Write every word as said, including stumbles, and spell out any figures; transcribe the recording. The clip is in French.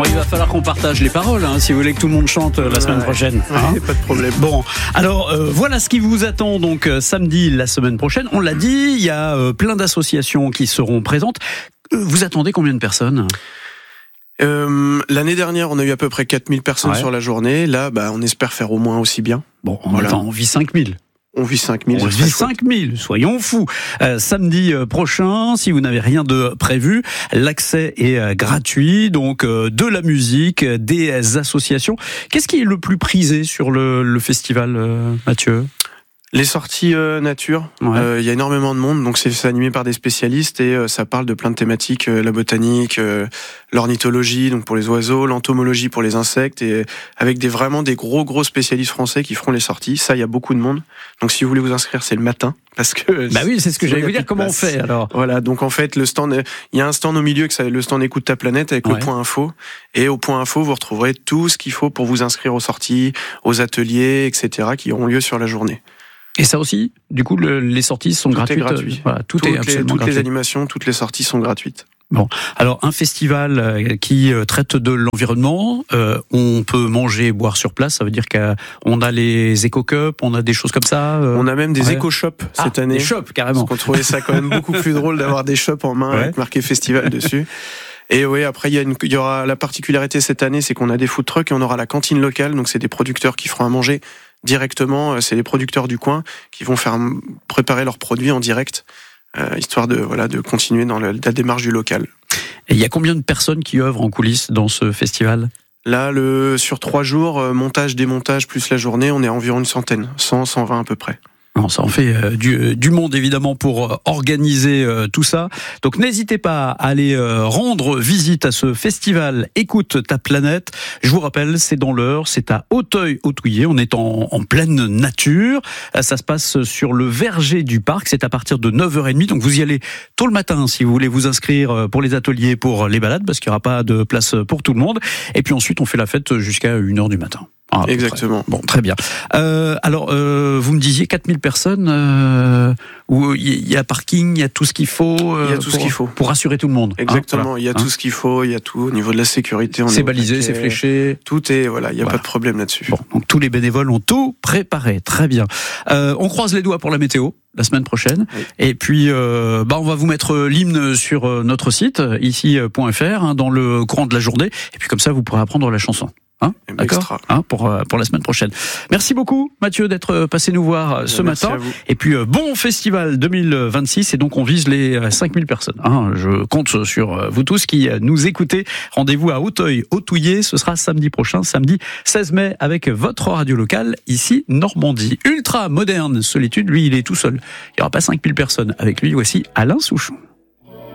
Bon, il va falloir qu'on partage les paroles, hein, si vous voulez que tout le monde chante euh, la semaine ouais. prochaine. Hein, ouais, pas de problème. Bon, alors euh, voilà ce qui vous attend donc euh, samedi la semaine prochaine. On l'a dit, il y a euh, plein d'associations qui seront présentes. Euh, vous attendez combien de personnes ? Euh, l'année dernière, on a eu à peu près quatre mille personnes Ouais. sur la journée. Là, bah, on espère faire au moins aussi bien. Bon, en Voilà. même temps, on vit cinq mille. On vit cinq mille. On vit cinq mille, soyons fous. Euh, samedi euh, prochain, si vous n'avez rien de prévu, l'accès est euh, gratuit, donc euh, de la musique, euh, des associations. Qu'est-ce qui est le plus prisé sur le, le festival, euh, Mathieu ? Les sorties euh, nature, il Ouais. euh, y a énormément de monde, donc c'est, c'est animé par des spécialistes et euh, ça parle de plein de thématiques, euh, la botanique, euh, l'ornithologie, donc pour les oiseaux, l'entomologie pour les insectes, et avec des vraiment des gros gros spécialistes français qui feront les sorties. Ça, il y a beaucoup de monde. Donc si vous voulez vous inscrire, c'est le matin, parce que Bah oui, c'est ce que sinon, j'allais il y a vous dire. plus de Comment on place. fait alors ? Voilà, donc en fait, le stand, il y a un stand au milieu, que ça, le stand Écoute ta planète avec Ouais. le point info. Et au point info, vous retrouverez tout ce qu'il faut pour vous inscrire aux sorties, aux ateliers, et cetera, qui auront lieu sur la journée. Et ça aussi, du coup, le, les sorties sont Tout gratuites. est gratuit. Voilà, tout toutes est les, absolument toutes gratuit. les animations, toutes les sorties sont gratuites. Bon, alors un festival euh, qui euh, traite de l'environnement, euh, on peut manger et boire sur place. Ça veut dire qu'on a les éco-cups, on a des choses comme ça. euh, On a même des ouais. éco-shops ah, cette année. Des shops carrément. Parce qu'on trouvait ça quand même beaucoup plus drôle d'avoir des shops en main Ouais. avec marqué festival dessus. Et oui, après il y, a une, il y aura la particularité cette année, c'est qu'on a des food trucks et on aura la cantine locale. Donc c'est des producteurs qui feront à manger directement. C'est les producteurs du coin qui vont faire préparer leurs produits en direct, euh, histoire de voilà de continuer dans le, la démarche du local. Et il y a combien de personnes qui œuvrent en coulisses dans ce festival ? Là, le sur trois jours, euh, montage, démontage plus la journée, on est à environ une centaine, cent, cent vingt à peu près. Non, ça en fait euh, du, euh, du monde évidemment pour euh, organiser euh, tout ça. Donc n'hésitez pas à aller euh, rendre visite à ce festival Écoute ta planète. Je vous rappelle, c'est dans l'Eure, c'est à Auteuil-Authouillet. On est en, en pleine nature. Euh, Ça se passe sur le verger du parc. C'est à partir de neuf heures trente. Donc vous y allez tôt le matin si vous voulez vous inscrire pour les ateliers, pour les balades, parce qu'il n'y aura pas de place pour tout le monde. Et puis ensuite, on fait la fête jusqu'à une heure du matin. Ah, Exactement. Bon, très bien. Euh, alors, euh, vous me disiez quatre mille personnes, euh, où il y a parking, il y a tout ce qu'il faut. Euh, Il y a tout pour, ce qu'il faut. pour rassurer tout le monde. Exactement. Hein, voilà. Il y a Hein. tout ce qu'il faut. Il y a tout au niveau de la sécurité. on C'est est au balisé, paquet. c'est fléché. Tout est voilà. Il y a Voilà. pas de problème là-dessus. Bon, donc tous les bénévoles ont tout préparé. Très bien. Euh, on croise les doigts pour la météo la semaine prochaine. Oui. Et puis, euh, bah, on va vous mettre l'hymne sur notre site, ici point F R, hein, dans le courant de la journée. Et puis comme ça, vous pourrez apprendre la chanson. Hein, d'accord, Extra. hein, pour, euh, pour la semaine prochaine. Merci beaucoup, Mathieu, d'être passé nous voir ce Merci matin. à vous. Et puis, euh, bon festival deux mille vingt-six. Et donc, on vise les euh, cinq mille personnes. Hein. Je compte sur euh, vous tous qui euh, nous écoutez. Rendez-vous à Auteuil-Authouillet. Ce sera samedi prochain, samedi seize mai, avec votre radio locale, ici, Normandie. Ultra moderne solitude. Lui, il est tout seul. Il n'y aura pas cinq mille personnes. Avec lui, voici Alain Souchon.